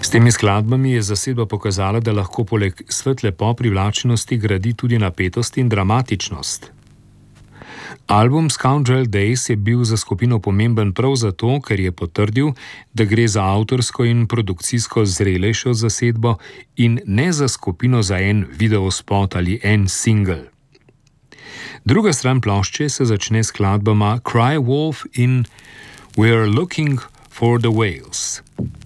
S temi skladbami je zasedba pokazala, da lahko poleg svetle pop privlačnosti gradi tudi napetost in dramatičnost. Album Scoundrel Days je bil za skupino pomemben prav zato, ker je potrdil, da gre za avtorsko in produkcijsko zrelejšo zasedbo in ne za skupino za en videospot ali en single. Druga stran plošče se začne s skladbama Cry Wolf in We're Looking for the Whales.